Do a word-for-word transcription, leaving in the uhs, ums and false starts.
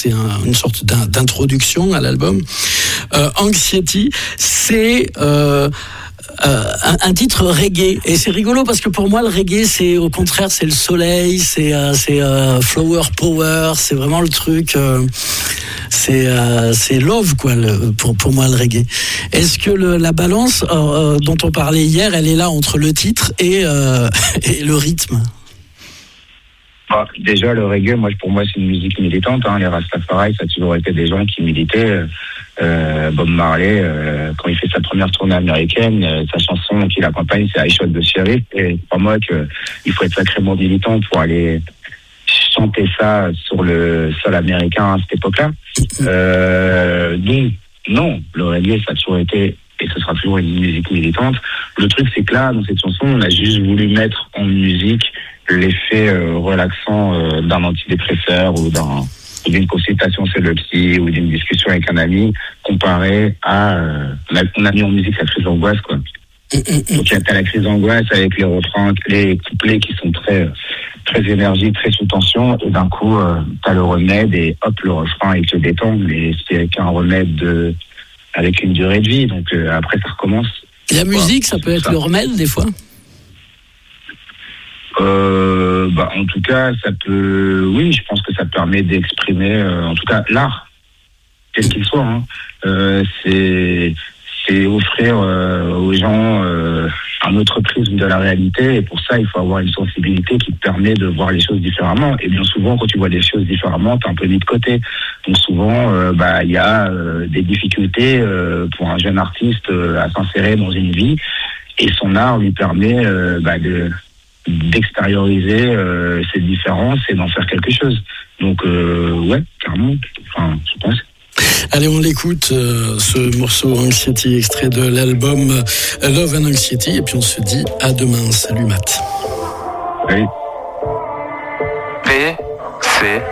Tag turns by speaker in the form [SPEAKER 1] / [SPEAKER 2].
[SPEAKER 1] c'est un, une sorte d'introduction à l'album. Euh, Anxiety, c'est euh, euh, un, un titre reggae, et c'est rigolo parce que pour moi le reggae, c'est au contraire, c'est le soleil, c'est euh, c'est euh, flower power, c'est vraiment le truc. Euh, c'est euh, c'est love quoi le, pour pour moi le reggae. Est-ce que le, la balance euh, dont on parlait hier, elle est là entre le titre et euh, et le rythme?
[SPEAKER 2] Bah, déjà le reggae, moi pour moi c'est une musique militante, hein. Les Rastafari, ça a toujours été des gens qui militaient. Euh, Bob Marley, euh, quand il fait sa première tournée américaine, euh, sa chanson qu'il accompagne, c'est I Shot the Sheriff, et pour moi que il faut être sacrément militant pour aller chanter ça sur le sol américain à cette époque-là. Euh, donc, non, le reggae, ça a toujours été, et ce sera toujours une musique militante. Le truc, c'est que là, dans cette chanson, on a juste voulu mettre en musique l'effet euh, relaxant euh, d'un antidépresseur ou d'un, d'une consultation chez le psy ou d'une discussion avec un ami, comparé à... Euh, on, a, on a mis en musique la crise d'angoisse, quoi. Donc, il y a la crise d'angoisse avec les refrains, les couplets qui sont très... très énergie, très sous tension, et d'un coup, euh, t'as le remède, et hop, le refrain, il te détend, mais c'est avec un remède de, avec une durée de vie, donc euh, après, ça recommence.
[SPEAKER 1] La musique, ça peut être le remède, des fois?
[SPEAKER 2] euh, bah, En tout cas, ça peut... Oui, je pense que ça permet d'exprimer, euh, en tout cas, l'art, quel qu'il soit. Hein. Euh, c'est... c'est offrir euh, aux gens euh, un autre prisme de la réalité, et pour ça il faut avoir une sensibilité qui te permet de voir les choses différemment, et bien souvent quand tu vois les choses différemment t'es un peu mis de côté, donc souvent euh, bah il y a euh, des difficultés euh, pour un jeune artiste euh, à s'insérer dans une vie, et son art lui permet euh, bah, de d'extérioriser euh, ces différences et d'en faire quelque chose, donc euh, ouais clairement, enfin je pense.
[SPEAKER 1] Allez, on l'écoute, euh, ce morceau Anxiety, extrait de l'album euh, Love and Anxiety, et puis on se dit à demain. Salut Matt.
[SPEAKER 2] Oui.
[SPEAKER 3] P, C,